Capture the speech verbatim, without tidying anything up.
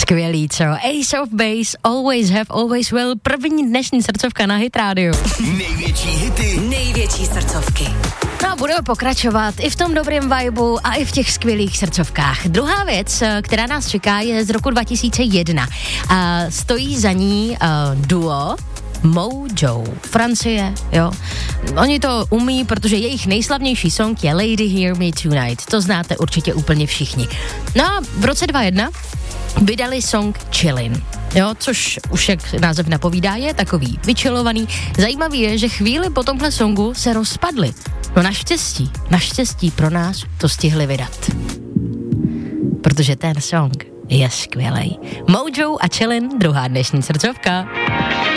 Skvělý, co? Ace of Base, Always Have, Always Will, první dnešní srdcovka na Hit Radio. Největší hity, největší srdcovky. No a budeme pokračovat i v tom dobrém vibeu a i v těch skvělých srdcovkách. Druhá věc, která nás čeká, je z roku dva tisíce jedna. A stojí za ní uh, duo Mojo, Francie, jo. Oni to umí, protože jejich nejslavnější song je Lady Hear Me Tonight. To znáte určitě úplně všichni. No a v roce dva tisíce jedna vydali song Chillin'. Jo, což už jak název napovídá, je takový vyčilovaný. Zajímavý je, že chvíli po tomhle songu se rozpadli. No naštěstí, naštěstí pro nás to stihli vydat. Protože ten song je skvělej. Mojo a Chillin', druhá dnešní srdcovka.